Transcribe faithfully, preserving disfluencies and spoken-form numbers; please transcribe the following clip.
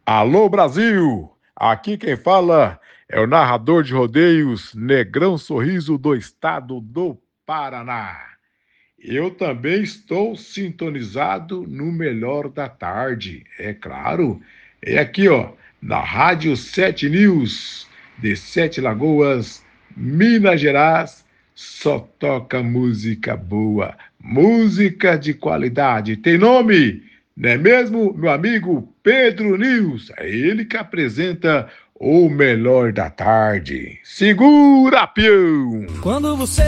Alô, Brasil! Aqui quem fala é o narrador de rodeios Negrão Sorriso do estado do Paraná. Eu também estou sintonizado no melhor da tarde, é claro. É aqui, ó, na Rádio Sete News, de Sete Lagoas, Minas Gerais. Só toca música boa, música de qualidade. Tem nome? Não é mesmo, meu amigo Pedro News? É ele que apresenta o melhor da tarde. Segura, peão! Quando você